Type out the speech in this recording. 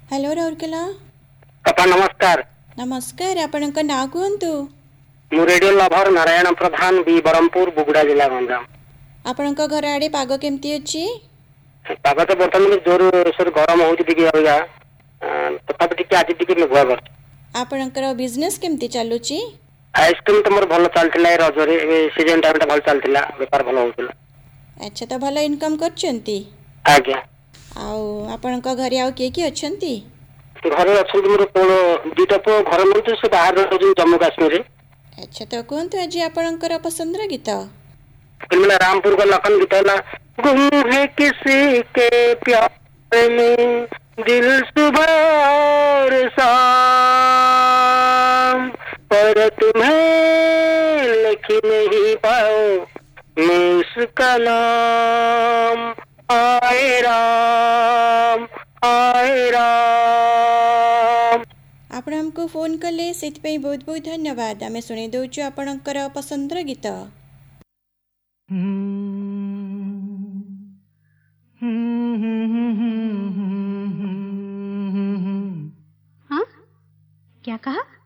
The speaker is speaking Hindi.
हेलो राउरकेला। अपा नमस्कार। नमस्कार, आपणक ना कहतु। मु रेडियो लभर नारायण प्रधान बी बरमपुर बुगुड़ा जिला गंजाम। आपणक घर आड़े पाग केमती अछि? पाग तो बर्तमान जोर सोर गरम होउछि टिके होइगा, तथापि टिके आज टिके मेघुआ कर। आपणकर बिजनेस केमती चालुछि? आइसक्रीम तो मोर भल चलथिला ए रजरे, ए सीजन टाइम ता भल चलथिला, व्यापार भल होउथिला। अच्छा, तो भल इनकम करछंती? आज्ञा। आउ आपणक घरे आउ के अछंती? घरे अछंती मोर पुओ दुटा पुओ घर में से बाहर रहउछि जम्मू कश्मीर रे। अच्छा, तो कहतु आज आपणकर पसंदर गीत? फिल्म रामपुर का लखन गीत है, गुम है किसी के प्यार में दिल सुबह और शाम, पर तुम्हें लिख नहीं पाओ मैं उसका नाम, आए राम आए राम। आपण हमको फोन कले से बहुत बहुत धन्यवाद। आमे सुनी दउछु आपणकर पसंदर गीत। हाँ, क्या कहा?